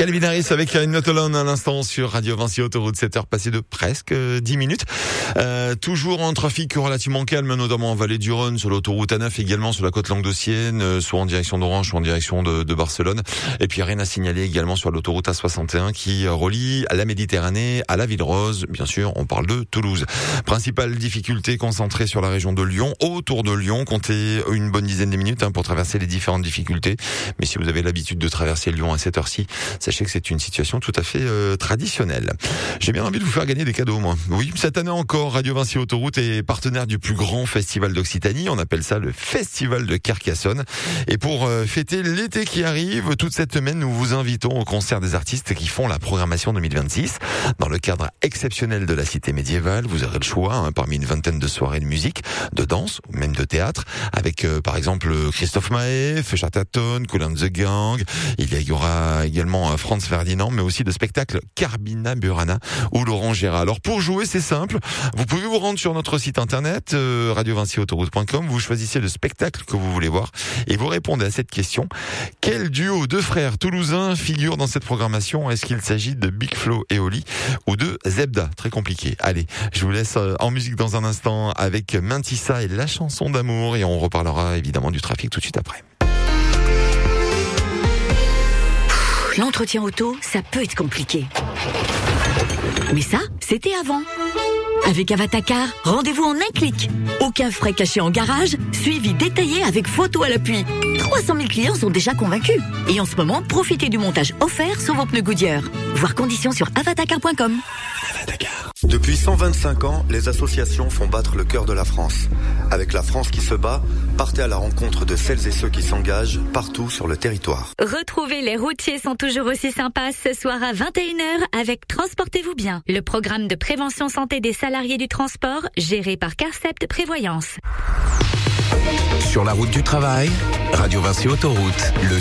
Calvin Harris avec Not Alone à l'instant sur Radio Vinci Autoroute, 7h passées de presque 10 minutes. Toujours un trafic relativement calme, notamment en Vallée du Rhône, sur l'autoroute A9, également sur la côte languedocienne, soit en direction d'Orange, soit en direction de Barcelone. Et puis rien à signaler également sur l'autoroute A61 qui relie à la Méditerranée, à la Ville Rose. Bien sûr, on parle de Toulouse. Principale difficulté concentrée sur la région de Lyon, autour de Lyon. Comptez une bonne dizaine de minutes pour traverser les différentes difficultés. Mais si vous avez l'habitude de traverser Lyon à cette heure-ci, sachez que c'est une situation tout à fait traditionnelle. J'ai bien envie de vous faire gagner des cadeaux, moi. Oui, cette année encore, Radio Vinci Autoroute est partenaire du plus grand festival d'Occitanie. On appelle ça le Festival de Carcassonne. Et pour fêter l'été qui arrive, toute cette semaine, nous vous invitons au concert des artistes qui font la programmation 2026. Dans le cadre exceptionnel de la cité médiévale, vous aurez le choix parmi une vingtaine de soirées de musique, de danse ou même de théâtre, avec par exemple Christophe Maé, Chatterton, Kool and the Gang. Il y aura également Franz Ferdinand, mais aussi de spectacles Carbina Burana ou Laurent Gérard. Alors pour jouer, c'est simple. Vous pouvez vous rendre sur notre site internet radiovinciautoroute.com. Vous choisissez le spectacle que vous voulez voir et vous répondez à cette question. Quel duo de frères toulousains figure dans cette programmation? Est-ce qu'il s'agit de Big Flo et Oli ou de Zebda? Très compliqué. Allez, je vous laisse en musique dans un instant avec Mintissa et la chanson d'amour et on reparlera évidemment du trafic tout de suite après. L'entretien auto, ça peut être compliqué. Mais ça, c'était avant. Avec Avatacar, rendez-vous en un clic. Aucun frais caché en garage, suivi détaillé avec photo à l'appui. 300 000 clients sont déjà convaincus. Et en ce moment, profitez du montage offert sur vos pneus Goodyear. Voir conditions sur avatacar.com. Avatacar. Depuis 125 ans, les associations font battre le cœur de la France. Avec la France qui se bat, partez à la rencontre de celles et ceux qui s'engagent partout sur le territoire. Retrouvez Les Routiers sont toujours aussi sympas ce soir à 21h avec Transportez-vous bien, le programme de prévention santé des salariés du transport géré par Carcept Prévoyance. Sur la route du travail, Radio Vinci Autoroute, le